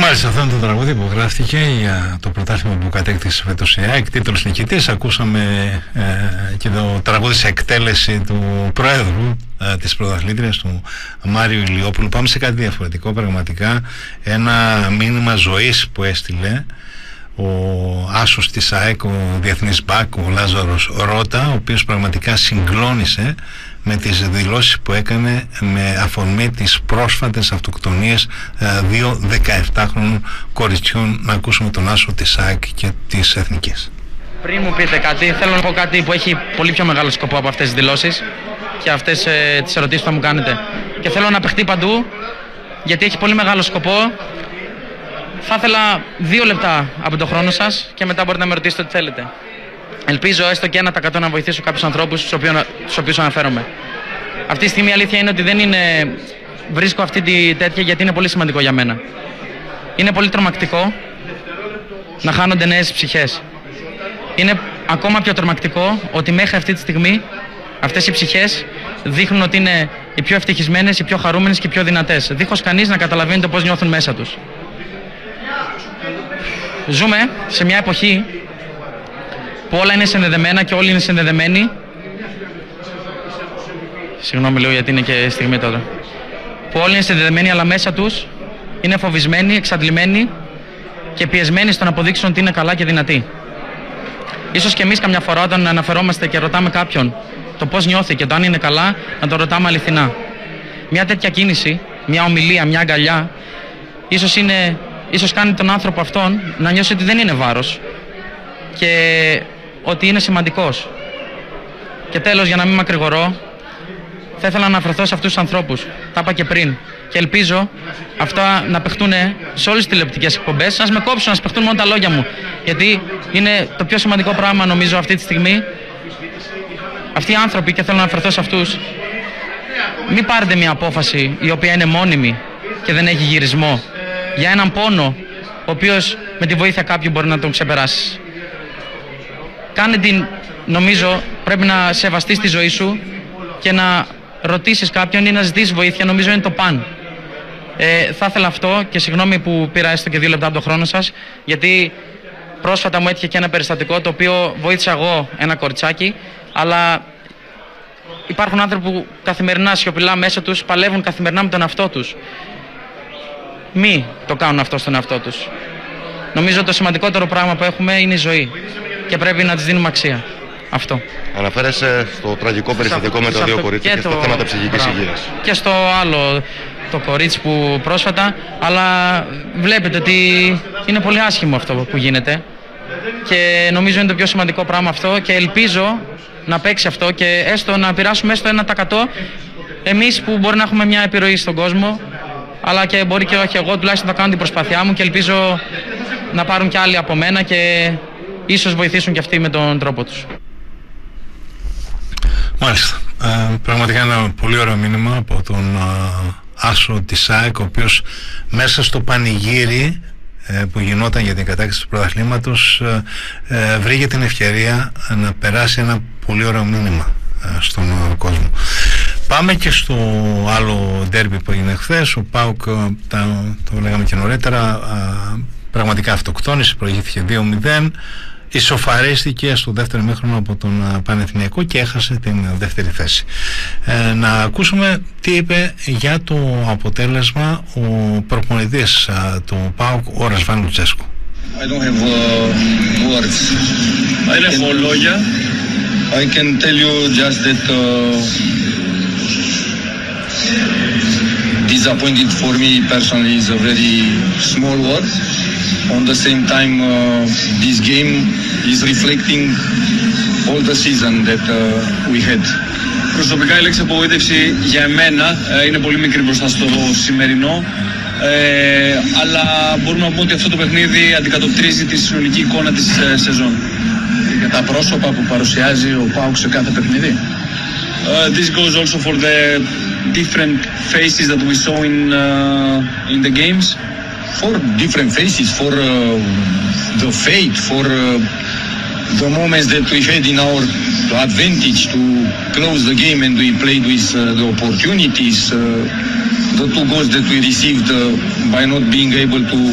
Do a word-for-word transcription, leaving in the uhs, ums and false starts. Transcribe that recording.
Μάλιστα, αυτό είναι το τραγούδι που γράφτηκε για το πρωτάθλημα που κατέκτησε φέτος η ΑΕΚ. Τίτλος νικητής. Ακούσαμε ε, και το τραγούδι σε εκτέλεση του Προέδρου ε, της πρωταθλήτριας, του Μάριου Ηλιόπουλου. Πάμε σε κάτι διαφορετικό, πραγματικά ένα μήνυμα ζωής που έστειλε ο άσος της ΑΕΚ, ο διεθνής μπακ, ο Λάζαρος Ρώτα, ο οποίος πραγματικά συγκλώνησε με τις δηλώσεις που έκανε με αφορμή τις πρόσφατες αυτοκτονίες δύο δεκαεπτάχρονων κοριτσιών. Να ακούσουμε τον άσο της ΑΕΚ και της Εθνικής. Πριν μου πείτε κάτι, θέλω να πω κάτι που έχει πολύ πιο μεγάλο σκοπό από αυτές τις δηλώσεις και αυτές ε, τις ερωτήσεις που θα μου κάνετε. Και θέλω να παιχτεί παντού, γιατί έχει πολύ μεγάλο σκοπό. Θα ήθελα δύο λεπτά από τον χρόνο σας και μετά μπορείτε να με ρωτήσετε ό,τι θέλετε. Ελπίζω έστω και ένα τοις εκατό να βοηθήσω κάποιους ανθρώπους στους οποίους αναφέρομαι. Αυτή τη στιγμή η αλήθεια είναι ότι δεν είναι... βρίσκω αυτή τη τέτοια γιατί είναι πολύ σημαντικό για μένα. Είναι πολύ τρομακτικό να χάνονται νέες ψυχές. Είναι ακόμα πιο τρομακτικό ότι μέχρι αυτή τη στιγμή αυτές οι ψυχές δείχνουν ότι είναι οι πιο ευτυχισμένες, οι πιο χαρούμενες και οι πιο δυνατές, δίχως κανείς να καταλαβαίνει το πώς νιώθουν μέσα τους. Ζούμε σε μια εποχή που όλα είναι συνδεδεμένα και όλοι είναι συνδεδεμένοι. Συγγνώμη λέω γιατί είναι και στιγμή τώρα. Που όλοι είναι συνδεδεμένοι αλλά μέσα τους είναι φοβισμένοι, εξαντλημένοι και πιεσμένοι στο να αποδείξουν ότι είναι καλά και δυνατοί. Ίσως και εμείς καμιά φορά όταν αναφερόμαστε και ρωτάμε κάποιον το πώς νιώθει και το αν είναι καλά, να το ρωτάμε αληθινά. Μια τέτοια κίνηση, μια ομιλία, μια αγκαλιά, ίσως, είναι, ίσως κάνει τον άνθρωπο αυτόν να νιώσει ότι δεν είναι βάρος και ότι είναι σημαντικός. Και τέλος, για να μην μακρηγορώ, θα ήθελα να αναφερθώ σε αυτούς τους ανθρώπους. Τα είπα και πριν. Και ελπίζω αυτά να παιχτούν σε όλες τις τηλεοπτικές εκπομπές. Ας με κόψουν, να παιχτούν μόνο τα λόγια μου. Γιατί είναι το πιο σημαντικό πράγμα, νομίζω, αυτή τη στιγμή. Αυτοί οι άνθρωποι, και θέλω να αναφερθώ σε αυτούς, μην πάρετε μια απόφαση η οποία είναι μόνιμη και δεν έχει γυρισμό για έναν πόνο, ο οποίος με τη βοήθεια κάποιου μπορεί να τον ξεπεράσει. Κάνε την, νομίζω, πρέπει να σεβαστείς τη ζωή σου και να ρωτήσεις κάποιον ή να ζητήσεις βοήθεια, νομίζω είναι το παν. Ε, θα ήθελα αυτό και συγγνώμη που πήρα έστω και δύο λεπτά από τον χρόνο σας, γιατί πρόσφατα μου έτυχε και ένα περιστατικό το οποίο βοήθησα εγώ ένα κοριτσάκι, αλλά υπάρχουν άνθρωποι που καθημερινά σιωπηλά μέσα τους παλεύουν καθημερινά με τον εαυτό τους. Μη το κάνουν αυτό στον εαυτό τους. Νομίζω το σημαντικότερο πράγμα που έχουμε είναι η ζωή και πρέπει να της δίνουμε αξία. Αυτό. Αναφέρεσαι στο τραγικό περιστατικό με τα δύο κορίτσια και, και στα θέματα ψυχικής υγείας. Και στο άλλο το κορίτσι που πρόσφατα, αλλά βλέπετε ότι είναι πολύ άσχημο αυτό που γίνεται και νομίζω είναι το πιο σημαντικό πράγμα αυτό και ελπίζω να παίξει αυτό και έστω να πειράσουμε έστω ένα τοις εκατό εμείς που μπορεί να έχουμε μια επιρροή στον κόσμο, αλλά και μπορεί και όχι εγώ, τουλάχιστον θα κάνω την προσπάθειά μου και ελπίζω να πάρουν κι άλλοι από μένα και ίσως βοηθήσουν κι αυτοί με τον τρόπο τους. Μάλιστα. Ε, πραγματικά ένα πολύ ωραίο μήνυμα από τον ε, άσο της ΑΕΚ, ο οποίος μέσα στο πανηγύρι ε, που γινόταν για την κατάκτηση του πρωταθλήματος ε, ε, βρήκε την ευκαιρία να περάσει ένα πολύ ωραίο μήνυμα ε, στον ε, κόσμο. Πάμε και στο άλλο ντέρμπι που έγινε χθες. Ο ΠΑΟΚ, τα, το λέγαμε και νωρίτερα, ε, πραγματικά αυτοκτόνησε, προηγήθηκε δύο μηδέν. Ισοφαρίστηκε στο δεύτερο ημίχρονο από τον Παναθηναϊκό και έχασε την δεύτερη θέση. Ε, να ακούσουμε τι είπε για το αποτέλεσμα ο προπονητής του ΠΑΟΚ, ο Ρασβάν Λουτσέσκου. I don't have uh, words. Δεν έχω λόγια. I can tell you just that uh, disappointed for me personally is a very small word. On the same time, uh, this game is reflecting all the season that uh, we had. Προσωπικά η λέξη απογοήτευση για εμένα ε, είναι πολύ μικρή μπροστά στο σημερινό, ε, αλλά μπορούμε να πούμε ότι αυτό το παιχνίδι αντικατοπτρίζει τη συνολική εικόνα της ε, σεζόν. Για τα πρόσωπα που παρουσιάζει ο ΠΑΟΚ σε κάθε παιχνίδι. Uh, this goes also for the different faces that we saw in, uh, in the games. For different faces, for uh, the fate, for uh, the moments that we had in our advantage to close the game and we played with uh, the opportunities, uh, the two goals that we received uh, by not being able to